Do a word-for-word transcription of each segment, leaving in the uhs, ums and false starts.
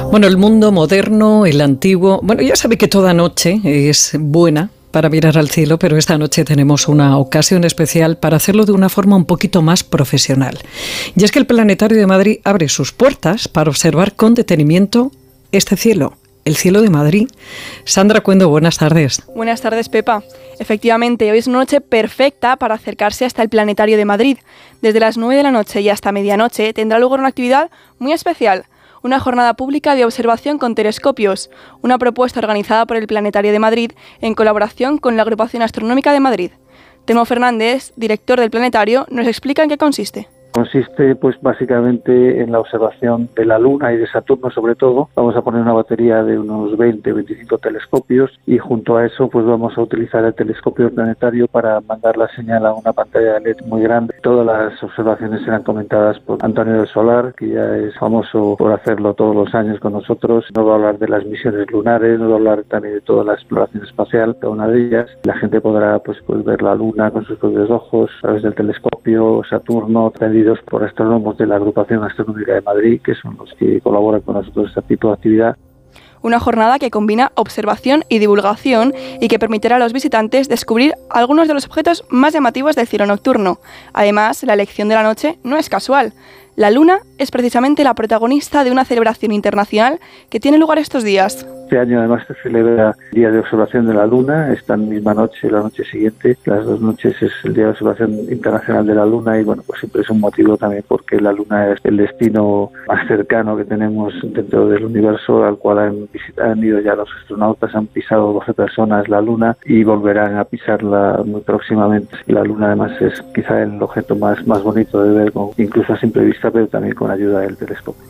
Bueno, el mundo moderno, el antiguo. Bueno, ya sabe que toda noche es buena para mirar al cielo, pero esta noche tenemos una ocasión especial para hacerlo de una forma un poquito más profesional. Y es que el Planetario de Madrid abre sus puertas para observar con detenimiento este cielo, el cielo de Madrid. Sandra Cuendo, buenas tardes. Buenas tardes, Pepa. Efectivamente, hoy es una noche perfecta para acercarse hasta el Planetario de Madrid. Desde las nueve de la noche y hasta medianoche tendrá lugar una actividad muy especial. Una jornada pública de observación con telescopios, una propuesta organizada por el Planetario de Madrid en colaboración con la Agrupación Astronómica de Madrid. Temo Fernández, director del Planetario, nos explica en qué consiste. Consiste pues básicamente en la observación de la Luna y de Saturno sobre todo. Vamos a poner una batería de unos veinte o veinticinco telescopios y junto a eso pues vamos a utilizar el telescopio planetario para mandar la señal a una pantalla de L E D muy grande. Todas las observaciones serán comentadas por Antonio del Solar, que ya es famoso por hacerlo todos los años con nosotros. Nos va a hablar de las misiones lunares, nos va a hablar también de toda la exploración espacial, cada una de ellas. La gente podrá pues, pues ver la Luna con sus propios ojos a través del telescopio, Saturno, por astrónomos de la Agrupación Astronómica de Madrid, que son los que colaboran con nosotros en este tipo de actividad. Una jornada que combina observación y divulgación y que permitirá a los visitantes descubrir algunos de los objetos más llamativos del cielo nocturno. Además, la elección de la noche no es casual. La Luna es precisamente la protagonista de una celebración internacional que tiene lugar estos días. Este año además se celebra el Día de Observación de la Luna, esta misma noche y la noche siguiente. Las dos noches es el Día de Observación Internacional de la Luna y bueno, pues siempre es un motivo también porque la Luna es el destino más cercano que tenemos dentro del universo, al cual han, visitado, han ido ya los astronautas, han pisado doce personas la Luna y volverán a pisarla muy próximamente. La Luna además es quizá el objeto más, más bonito de ver, con, incluso a simple vista, pero también con ayuda del telescopio.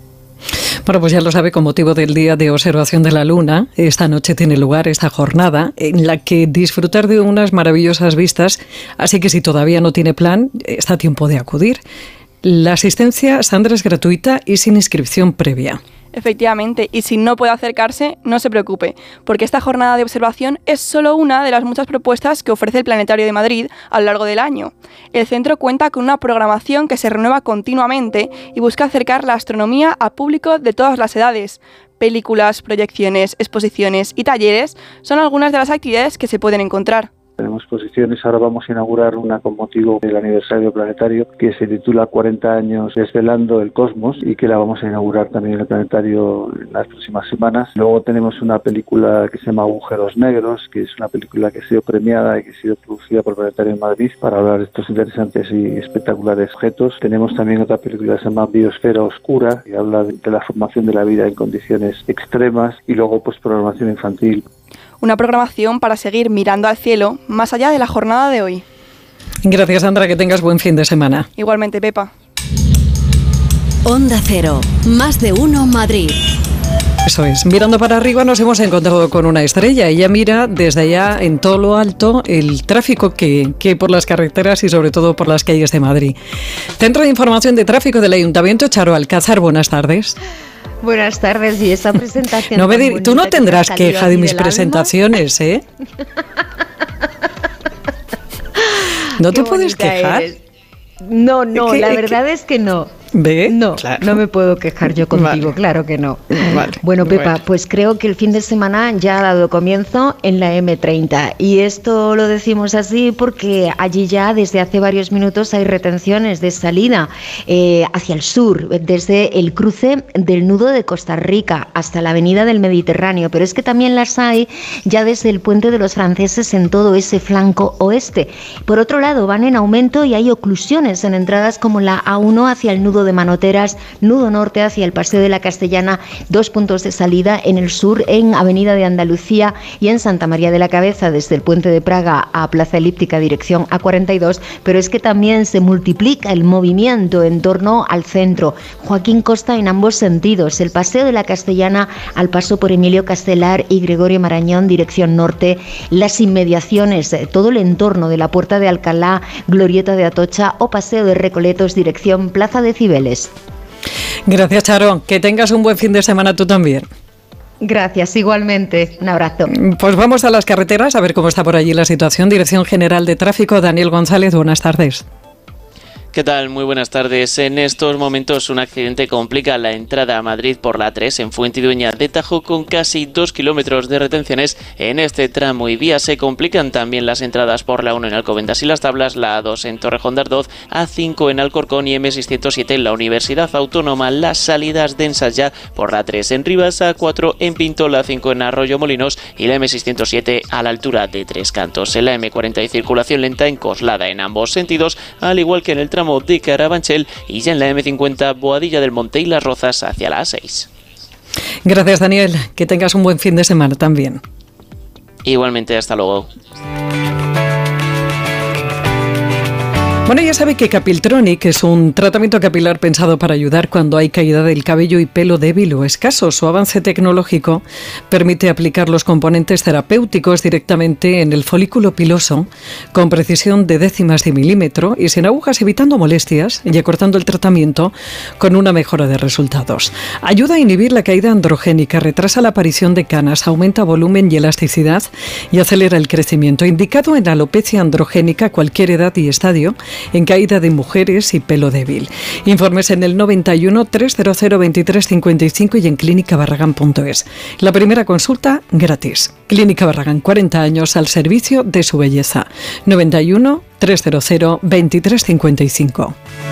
Bueno, pues ya lo sabe, con motivo del Día de Observación de la Luna, esta noche tiene lugar esta jornada en la que disfrutar de unas maravillosas vistas, así que si todavía no tiene plan, está a tiempo de acudir. La asistencia, Sandra, es gratuita y sin inscripción previa. Efectivamente, y si no puede acercarse, no se preocupe, porque esta jornada de observación es solo una de las muchas propuestas que ofrece el Planetario de Madrid a lo largo del año. El centro cuenta con una programación que se renueva continuamente y busca acercar la astronomía a público de todas las edades. Películas, proyecciones, exposiciones y talleres son algunas de las actividades que se pueden encontrar. Tenemos exposiciones, ahora vamos a inaugurar una con motivo del aniversario planetario que se titula cuarenta años desvelando el cosmos y que la vamos a inaugurar también en el planetario en las próximas semanas. Luego tenemos una película que se llama Agujeros Negros, que es una película que ha sido premiada y que ha sido producida por el Planetario de Madrid para hablar de estos interesantes y espectaculares objetos. Tenemos también otra película que se llama Biosfera Oscura, que habla de, de la formación de la vida en condiciones extremas, y luego pues programación infantil. Una programación para seguir mirando al cielo más allá de la jornada de hoy. Gracias, Sandra, que tengas buen fin de semana. Igualmente, Pepa. Onda Cero, más de uno Madrid. Eso es, mirando para arriba nos hemos encontrado con una estrella. Ella mira desde allá en todo lo alto el tráfico que, que hay por las carreteras y sobre todo por las calles de Madrid. Centro de Información de Tráfico del Ayuntamiento, Charo Alcázar, buenas tardes. Buenas tardes, y esa presentación... No me di- tú no tendrás que queja de mis presentaciones, ¿eh? ¿No te puedes quejar? Eres. No, no, ¿Qué, la verdad qué? es que no. ¿Ve? No, claro. no me puedo quejar yo contigo, vale. Claro que no. Vale. Bueno, Pepa, bueno. pues creo que el fin de semana ya ha dado comienzo en la eme treinta, y esto lo decimos así porque allí ya desde hace varios minutos hay retenciones de salida eh, hacia el sur, desde el cruce del nudo de Costa Rica hasta la avenida del Mediterráneo, pero es que también las hay ya desde el puente de los franceses en todo ese flanco oeste. Por otro lado, van en aumento y hay oclusiones en entradas como la A uno hacia el nudo de Manoteras, nudo norte hacia el Paseo de la Castellana, dos puntos de salida en el sur, en Avenida de Andalucía y en Santa María de la Cabeza, desde el Puente de Praga a Plaza Elíptica, dirección A cuarenta y dos, pero es que también se multiplica el movimiento en torno al centro. Joaquín Costa en ambos sentidos, el Paseo de la Castellana al paso por Emilio Castelar y Gregorio Marañón, dirección norte, las inmediaciones, todo el entorno de la Puerta de Alcalá, Glorieta de Atocha o Paseo de Recoletos, dirección Plaza de Cibeles. Gracias, Charo. Que tengas un buen fin de semana tú también. Gracias, igualmente. Un abrazo. Pues vamos a las carreteras a ver cómo está por allí la situación. Dirección General de Tráfico, Daniel González, buenas tardes. ¿Qué tal? Muy buenas tardes. En estos momentos un accidente complica la entrada a Madrid por la A tres en Fuentidueña de Tajo con casi dos kilómetros de retenciones en este tramo y vía. Se complican también las entradas por la uno en Alcobendas y Las Tablas, la A dos en Torrejón de Ardoz, A cinco en Alcorcón y eme seiscientos siete en la Universidad Autónoma. Las salidas densas ya por la A tres en Rivas, A cuatro en Pinto, la A cinco en Arroyo Molinos y la eme seiscientos siete a la altura de Tres Cantos. En la eme cuarenta y circulación lenta en Coslada en ambos sentidos, al igual que en el tramo de Carabanchel, y ya en la eme cincuenta Boadilla del Monte y Las Rozas hacia la A seis. Gracias, Daniel. Que tengas un buen fin de semana también. Igualmente, hasta luego. Bueno, ya sabe que Capiltronic es un tratamiento capilar pensado para ayudar cuando hay caída del cabello y pelo débil o escaso. Su avance tecnológico permite aplicar los componentes terapéuticos directamente en el folículo piloso con precisión de décimas de milímetro y sin agujas, evitando molestias y acortando el tratamiento con una mejora de resultados. Ayuda a inhibir la caída androgénica, retrasa la aparición de canas, aumenta volumen y elasticidad y acelera el crecimiento. Indicado en alopecia androgénica, cualquier edad y estadio, en caída de mujeres y pelo débil. Informes en el noventa y uno, trescientos veintitrés cincuenta y cinco y en clínica barragán punto es. La primera consulta gratis. Clínica Barragán, cuarenta años al servicio de su belleza. noventa y uno, trescientos veintitrés cincuenta y cinco.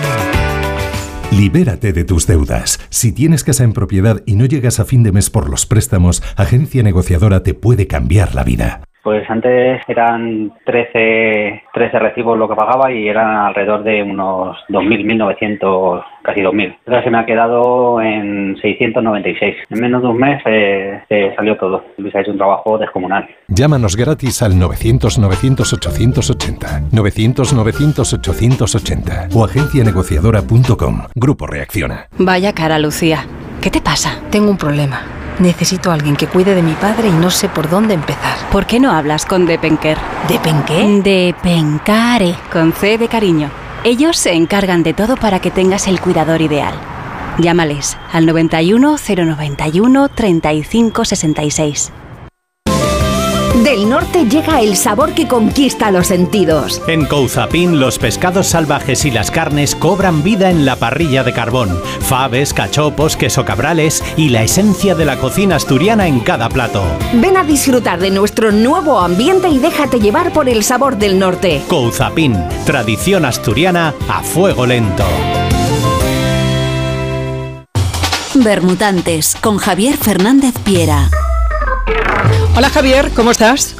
Libérate de tus deudas. Si tienes casa en propiedad y no llegas a fin de mes por los préstamos, Agencia Negociadora te puede cambiar la vida. Pues antes eran trece, trece recibos lo que pagaba y eran alrededor de unos dos mil, mil novecientos, casi dos mil. Ahora se me ha quedado en seiscientos noventa y seis. En menos de un mes eh, se salió todo. Luis ha hecho un trabajo descomunal. Llámanos gratis al novecientos, novecientos, ochocientos ochenta, novecientos, novecientos, ochocientos ochenta o agencia negociadora punto com. Grupo Reacciona. Vaya cara, Lucía. ¿Qué te pasa? Tengo un problema. Necesito a alguien que cuide de mi padre y no sé por dónde empezar. ¿Por qué no hablas con Depenker? ¿Depenqué? Depencare, con C de cariño. Ellos se encargan de todo para que tengas el cuidador ideal. Llámales al noventa y uno, cero noventa y uno, treinta y cinco sesenta y seis. Del norte llega el sabor que conquista los sentidos. En Couzapin, los pescados salvajes y las carnes cobran vida en la parrilla de carbón. Faves, cachopos, queso cabrales y la esencia de la cocina asturiana en cada plato. Ven a disfrutar de nuestro nuevo ambiente y déjate llevar por el sabor del norte. Couzapin, tradición asturiana a fuego lento. Bermutantes, con Javier Fernández Piera. Hola Javier, ¿cómo estás?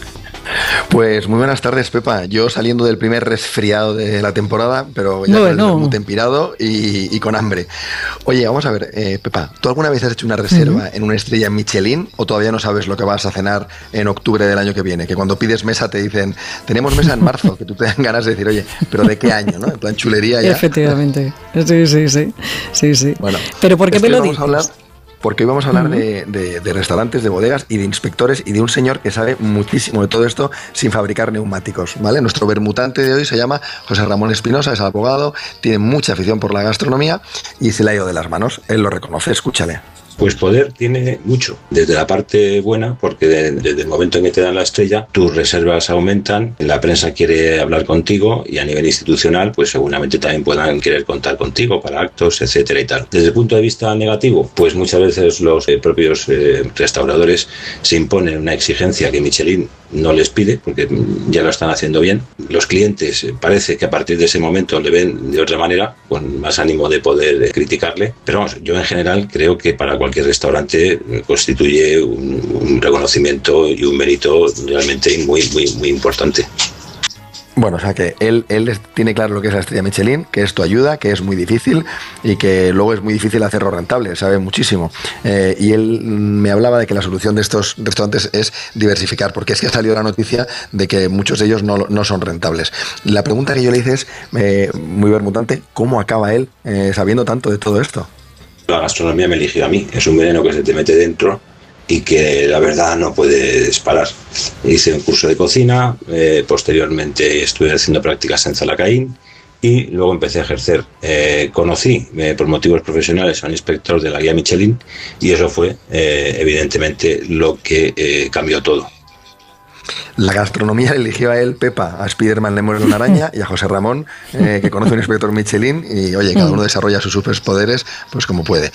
Pues muy buenas tardes, Pepa. Yo saliendo del primer resfriado de la temporada, pero ya bueno. Con el tempirado y, y con hambre. Oye, vamos a ver, eh, Pepa, ¿tú alguna vez has hecho una reserva uh-huh. en una estrella Michelin o todavía no sabes lo que vas a cenar en octubre del año que viene? Que cuando pides mesa te dicen, tenemos mesa en marzo, que tú te dan ganas de decir, oye, ¿pero de qué año, no? En plan chulería ya. Efectivamente, sí, sí, sí, sí, sí. Bueno, pero ¿por qué me lo dices? Porque hoy vamos a hablar uh-huh. de, de, de restaurantes, de bodegas y de inspectores y de un señor que sabe muchísimo de todo esto sin fabricar neumáticos, ¿vale? Nuestro bermutante de hoy se llama José Ramón Espinosa, es abogado, tiene mucha afición por la gastronomía y se le ha ido de las manos. Él lo reconoce, escúchale. Pues poder tiene mucho, desde la parte buena, porque de, desde el momento en que te dan la estrella, tus reservas aumentan, la prensa quiere hablar contigo y a nivel institucional, pues seguramente también puedan querer contar contigo para actos, etcétera y tal. Desde el punto de vista negativo, pues muchas veces los eh, propios eh, restauradores se imponen una exigencia que Michelin no les pide, porque ya lo están haciendo bien. Los clientes eh, parece que a partir de ese momento le ven de otra manera, con más ánimo de poder eh, criticarle, pero vamos, yo en general creo que para cualquier restaurante constituye un, un reconocimiento y un mérito realmente muy, muy, muy importante. Bueno, o sea que él, él tiene claro lo que es la estrella Michelin, que esto ayuda, que es muy difícil y que luego es muy difícil hacerlo rentable, sabe muchísimo. Eh, y él me hablaba de que la solución de estos restaurantes es diversificar, porque es que ha salido la noticia de que muchos de ellos no, no son rentables. La pregunta que yo le hice es, eh, muy bermutante, ¿cómo acaba él eh, sabiendo tanto de todo esto? La gastronomía me eligió a mí, es un veneno que se te mete dentro y que la verdad no puedes parar. Hice un curso de cocina, eh, posteriormente estuve haciendo prácticas en Zalacaín y luego empecé a ejercer. Eh, conocí eh, por motivos profesionales a un inspector de la guía Michelin y eso fue eh, evidentemente lo que eh, cambió todo. La gastronomía le eligió a él, Pepa, a Spiderman le muerde una araña y a José Ramón, eh, que conoce un inspector Michelin y, oye, cada uno desarrolla sus superpoderes pues como puede.